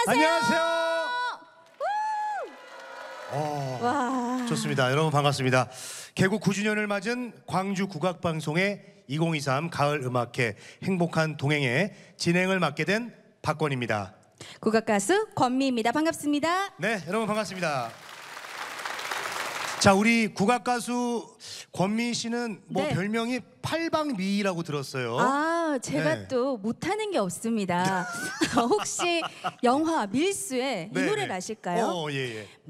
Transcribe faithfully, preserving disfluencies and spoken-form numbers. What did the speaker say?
안녕하세요. 안녕하세요. 어, 와. 좋습니다. 여러분 반갑습니다. 개국 구 주년을 맞은 광주 국악방송의 이천이십삼 가을 음악회 행복한 동행의 진행을 맡게 된 박권입니다. 국악 가수 권미입니다. 반갑습니다. 네, 여러분 반갑습니다. 자, 우리 국악 가수 권미 씨는 뭐 네. 별명이 팔방미라고 들었어요. 아, 제가 네. 또 못하는 게 없습니다. 혹시 영화 밀수의 이 네, 노래를 네. 아실까요? 어, 예, 예.